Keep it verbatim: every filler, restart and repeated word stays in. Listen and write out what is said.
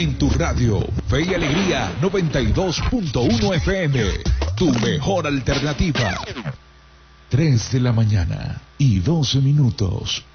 En tu radio, Fe y Alegría noventa y dos punto uno F M. Tu mejor alternativa. tres de la mañana y doce minutos.